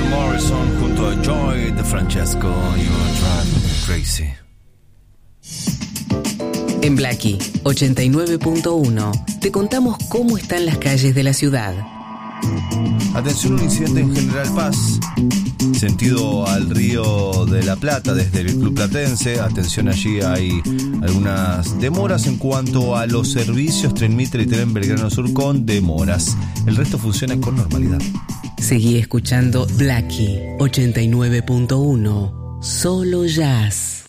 Van Morrison junto a Joy de Francesco, You're Driving Me Crazy. En Blackie 89.1 te contamos cómo están las calles de la ciudad. Atención, un incidente en General Paz, sentido al Río de la Plata desde el Club Platense. Atención, allí hay algunas demoras en cuanto a los servicios Tren Mitre y Tren Belgrano Sur con demoras. El resto funciona con normalidad. Seguí escuchando Blackie 89.1, solo jazz.